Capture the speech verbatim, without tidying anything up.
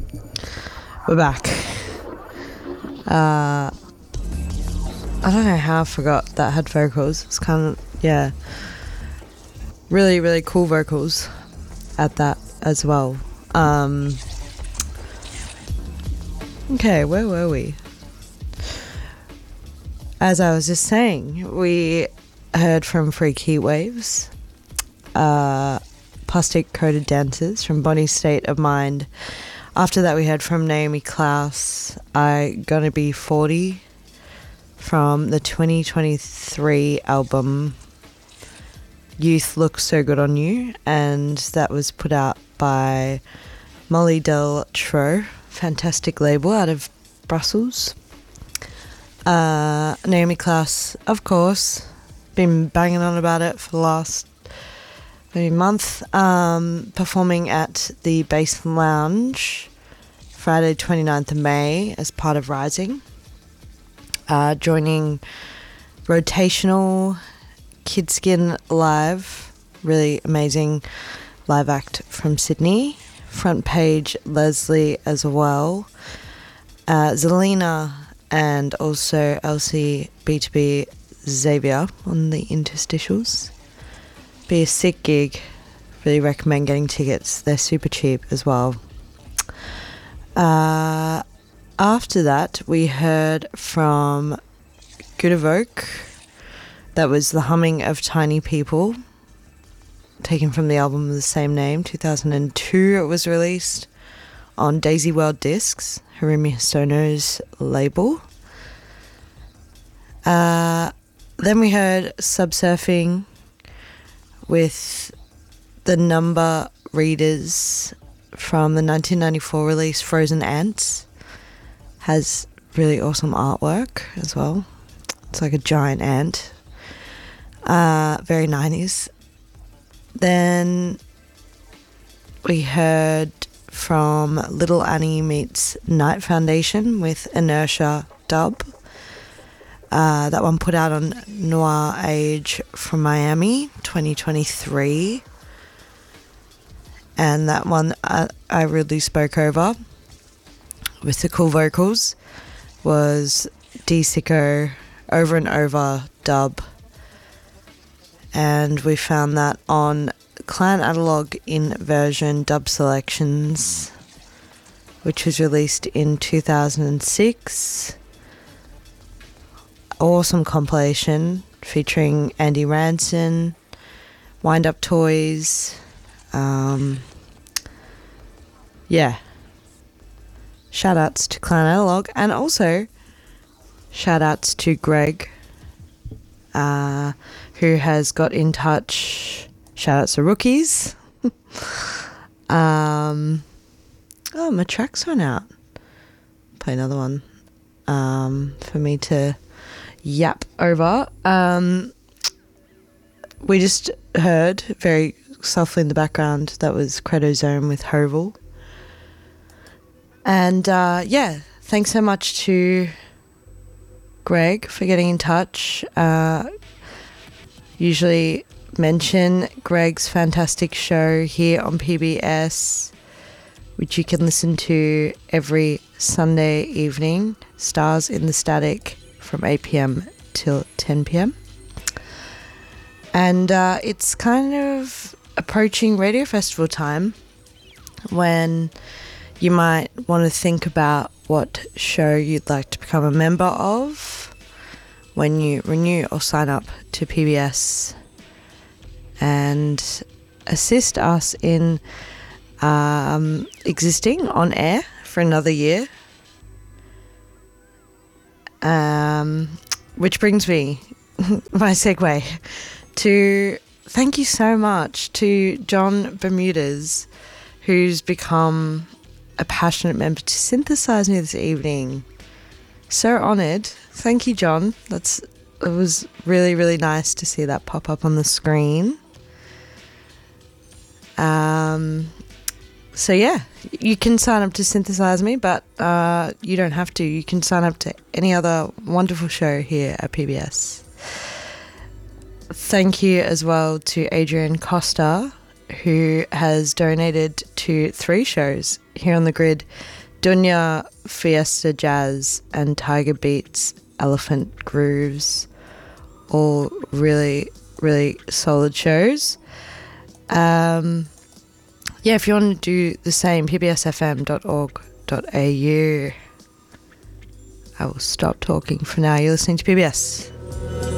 We're back. Uh, I don't know how I forgot that had vocals. It's kind of, yeah, really, really cool vocals at that as well. Um, okay, where were we? As I was just saying, we heard from Freak Heat Waves, uh, Plastic Coated Dancers from Bonnie State of Mind. After that, we heard from Naomi Klaus, I Gonna Be forty, from the twenty twenty-three album Youth Looks So Good on You, and that was put out by Molly Del Tro, fantastic label out of Brussels. Uh, Naomi Klaus, of course, been banging on about it for the last maybe month, um, performing at the Bass Lounge Friday twenty-ninth of May as part of Rising, uh, joining Rotational, Kidskin Live, really amazing live act from Sydney, Front Page Leslie as well, uh, Zelina, and also Elsie B two B Xavier on the interstitials. Be a sick gig. Really recommend getting tickets. They're super cheap as well. Uh, after that, we heard from Good Evoke. That was The Humming of Tiny People, taken from the album of the same name. two thousand two it was released on Daisy World Discs, Harumi Hosono's label. Uh, then we heard Subsurfing with the Number Readers from the nineteen ninety-four release Frozen Ants. Has really awesome artwork as well. It's like a giant ant. Uh, very nineties. Then we heard from Little Annie meets Night Foundation with Inertia Dub. Uh, that one put out on Noir Age from Miami, twenty twenty-three. And that one I, I really spoke over with the cool vocals was D Sicko Over and Over Dub. And we found that on Clan Analog Inversion Dub Selections, which was released in two thousand six. Awesome compilation featuring Andy Ranson, Wind Up Toys, um, yeah. Shout outs to Clan Analog, and also shout outs to Greg, uh, who has got in touch. Shout outs to Rookies. um, oh, my track's run out. Play another one um, for me to yap over. Um, we just heard very softly in the background, that was Credo Zone with Hovel. And uh, yeah, thanks so much to Greg for getting in touch. Uh, usually mention Greg's fantastic show here on P B S, which you can listen to every Sunday evening, Stars in the Static, from eight p.m. till ten p.m. And uh, it's kind of approaching Radio Festival time, when you might want to think about what show you'd like to become a member of when you renew or sign up to P B S, and assist us in um, existing on air for another year. Um, which brings me, my segue, to thank you so much to John Bermudez, who's become a passionate member to synthesize me this evening. So honoured. Thank you, John. That's it was really, really nice to see that pop up on the screen. Um, so yeah, you can sign up to synthesize me, but uh, you don't have to. You can sign up to any other wonderful show here at P B S. Thank you as well to Adrian Costa, who has donated to three shows here on the grid: Dunya, Fiesta Jazz, and Tiger Beats Elephant Grooves. All really, really solid shows. Um, yeah, if you want to do the same, p b s f m dot org dot a u. I will stop talking for now. You're listening to P B S.